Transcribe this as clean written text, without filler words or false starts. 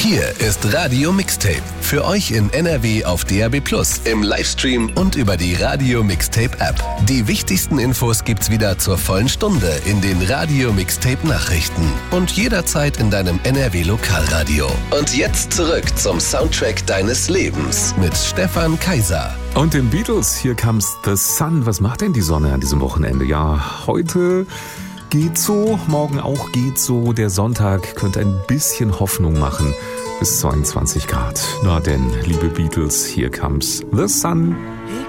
Hier ist Radio Mixtape. Für euch in NRW auf DAB+, im Livestream und über die Radio Mixtape App. Die wichtigsten Infos gibt's wieder zur vollen Stunde in den Radio Mixtape Nachrichten und jederzeit in deinem NRW Lokalradio. Und jetzt zurück zum Soundtrack deines Lebens mit Stefan Kaiser. Und den Beatles, hier comes the sun. Was macht denn die Sonne an diesem Wochenende? Ja, heute geht so, morgen auch geht so. Der Sonntag könnte ein bisschen Hoffnung machen. Bis 22 Grad. Na denn, liebe Beatles, hier comes the sun.